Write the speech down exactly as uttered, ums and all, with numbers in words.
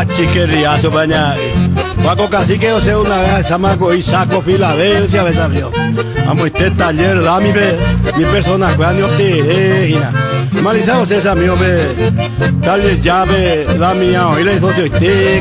chiqueriazo, baña. Paco Cacique, o sea, una vez Samaco y Saco Filadelfia, ¿ves? Vamos, este taller, da mi, mi persona, cuando te hina. Malizado, esa mío, ve. Taller llave, la mía, y le hizo